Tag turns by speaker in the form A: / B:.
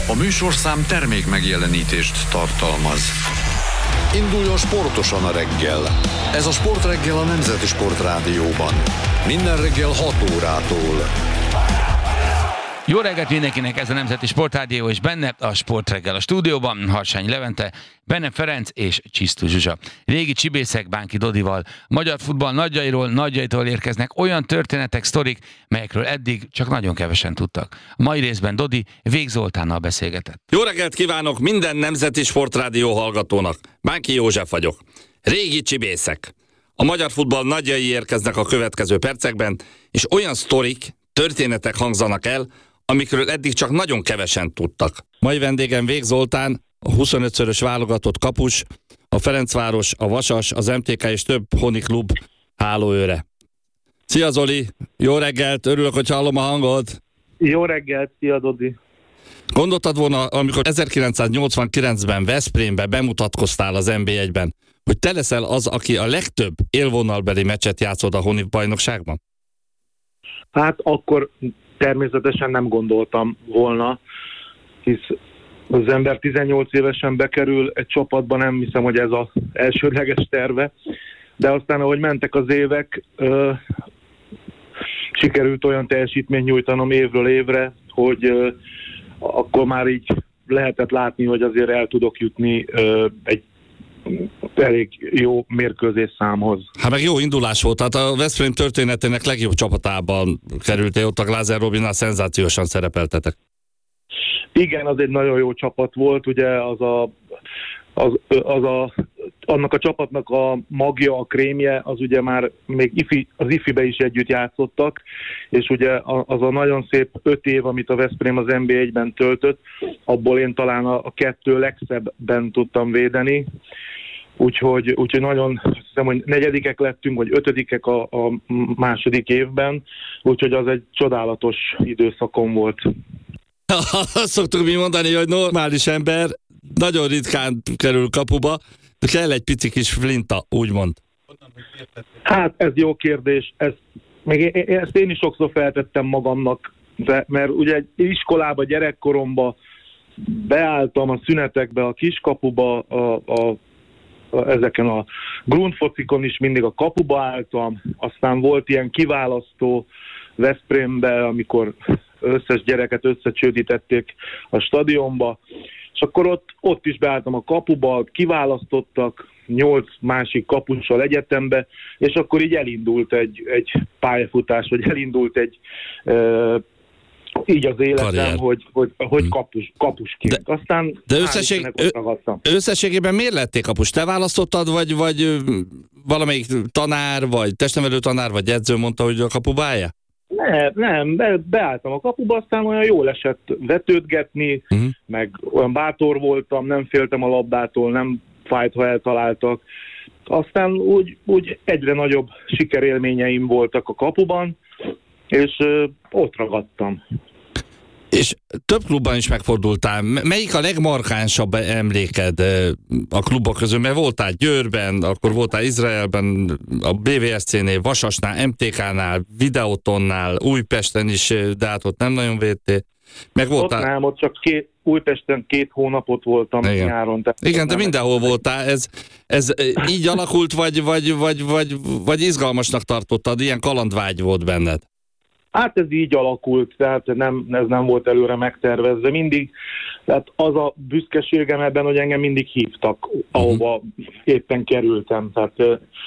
A: A műsorszám termék megjelenítést tartalmaz. Induljon sportosan a reggel. Ez a Sportreggel a Nemzeti Sportrádióban. Minden reggel 6 órától.
B: Jó reggelt mindenkinek, ez a Nemzeti Sportrádió, és benne a Sportreggel a stúdióban Harsányi Levente, Benne Ferenc és Csisztú Zsuzsa. Régi csibészek Bánki Dodival, magyar futball nagyjaitól érkeznek olyan történetek, sztorik, melyekről eddig csak nagyon kevesen tudtak. A mai részben Dodi Vég Zoltánnal beszélgetett.
C: Jó reggelt kívánok minden Nemzeti Sportrádió hallgatónak. Bánki József vagyok. Régi csibészek. A magyar futball nagyjai érkeznek a következő percekben, és olyan sztorik, történetek hangzanak el, amikről eddig csak nagyon kevesen tudtak. Mai vendégem Vég Zoltán, a 25-szörös válogatott kapus, a Ferencváros, a Vasas, az MTK és több honi klub hálóőre. Szia Zoli, jó reggelt, örülök, hogy hallom a hangod.
D: Jó reggelt, szia Dodi.
C: Gondoltad volna, amikor 1989-ben Veszprémbe bemutatkoztál az NB1-ben, hogy te leszel az, aki a legtöbb élvonalbeli meccset játszod a honi bajnokságban?
D: Hát akkor természetesen nem gondoltam volna, hisz az ember 18 évesen bekerül egy csapatba, nem hiszem, hogy ez az elsődleges terve, de aztán, ahogy mentek az évek, sikerült olyan teljesítményt nyújtanom évről évre, hogy akkor már így lehetett látni, hogy azért el tudok jutni egy elég jó mérkőzés számhoz.
C: Hát meg jó indulás volt, tehát a Veszprém történetének legjobb csapatában kerültél, ott a Glázer Robinnal szenzációsan szerepeltetek.
D: Igen, az egy nagyon jó csapat volt, ugye annak a csapatnak a magja, a krémje, az ugye már még az ifibe is együtt játszottak, és ugye az a nagyon szép 5 év, amit a Veszprém az NB1-ben töltött, abból én talán a 2 legszebben tudtam védeni, úgyhogy nagyon, azt hiszem, hogy 4. lettünk, vagy 5. a második évben, úgyhogy az egy csodálatos időszakom volt.
C: Azt szoktuk mi mondani, hogy normális ember nagyon ritkán kerül kapuba, de kell egy pici kis flinta, úgymond.
D: Hát ez jó kérdés, ezt én is sokszor feltettem magamnak, mert ugye iskolába, gyerekkoromba beálltam a szünetekbe, a kiskapuba, ezeken a grundfocikon is mindig a kapuba álltam, aztán volt ilyen kiválasztó Veszprémbe, amikor összes gyereket összecsődítették a stadionba, és akkor ott is beálltam a kapuba, kiválasztottak 8 másik kapussal egyetembe, és akkor így elindult egy pályafutás, vagy elindult így az életem, hogy kapusként. Aztán
C: de összességében miért lettél kapus? Te választottad, vagy valamelyik tanár, vagy testnevelő tanár, vagy edző mondta, hogy a kapuba állja?
D: Nem, beálltam a kapuba, aztán olyan jól esett vetődgetni, meg olyan bátor voltam, nem féltem a labdától, nem fájt, ha eltaláltak. Aztán úgy egyre nagyobb sikerélményeim voltak a kapuban, és ott ragadtam.
C: És több klubban is megfordultál. Melyik a legmarkánsabb emléked a klubok közül? Mert voltál Győrben, akkor voltál Izraelben, a BVSC-nél, Vasasnál, MTK-nál, Videótonnál, Újpesten is, de hát ott nem nagyon védtél. Meg voltál...
D: Ott csak Újpesten 2 hónapot voltam nyáron.
C: Igen, de mindenhol voltál. Ez így alakult, vagy izgalmasnak tartottad? Ilyen kalandvágy volt benned?
D: Hát ez így alakult, tehát ez nem volt előre megtervezve. Mindig, tehát az a büszkeségem ebben, hogy engem mindig hívtak, ahova éppen kerültem. Tehát